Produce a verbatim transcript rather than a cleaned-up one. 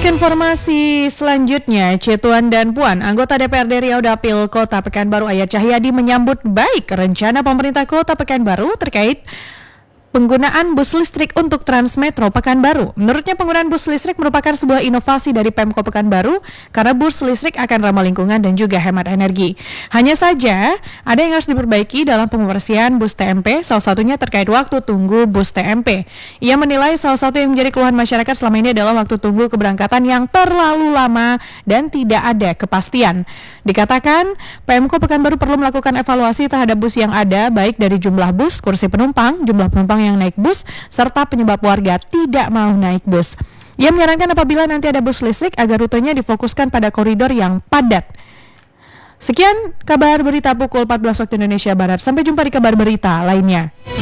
Kita ke informasi selanjutnya, Cetuan dan Puan, anggota D P R D Riau Dapil Kota Pekanbaru Ayat Cahyadi menyambut baik rencana pemerintah Kota Pekanbaru terkait penggunaan bus listrik untuk Transmetro Pekanbaru. Menurutnya penggunaan bus listrik merupakan sebuah inovasi dari Pemko Pekanbaru karena bus listrik akan ramah lingkungan dan juga hemat energi. Hanya saja ada yang harus diperbaiki dalam pembersihan bus T M P, salah satunya terkait waktu tunggu bus T M P. Ia menilai salah satu yang menjadi keluhan masyarakat selama ini adalah waktu tunggu keberangkatan yang terlalu lama dan tidak ada kepastian. Dikatakan Pemko Pekanbaru perlu melakukan evaluasi terhadap bus yang ada, baik dari jumlah bus, kursi penumpang, jumlah penumpang yang naik bus, serta penyebab warga tidak mau naik bus. Ia menyarankan apabila nanti ada bus listrik agar rutenya difokuskan pada koridor yang padat. Sekian kabar berita pukul empat belas waktu Indonesia Barat. Sampai jumpa di kabar berita lainnya.